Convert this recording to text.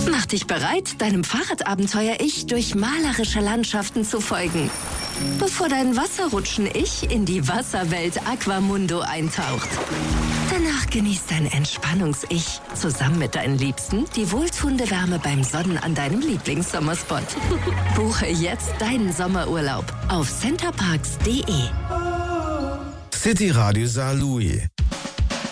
Mach dich bereit, deinem Fahrradabenteuer-Ich durch malerische Landschaften zu folgen, bevor dein Wasserrutschen-Ich in die Wasserwelt Aquamundo eintaucht. Danach genießt dein Entspannungs-Ich zusammen mit deinen Liebsten die wohltuende Wärme beim Sonnen an deinem Lieblingssommerspot. Buche jetzt deinen Sommerurlaub auf centerparks.de. City Radio Saarlouis.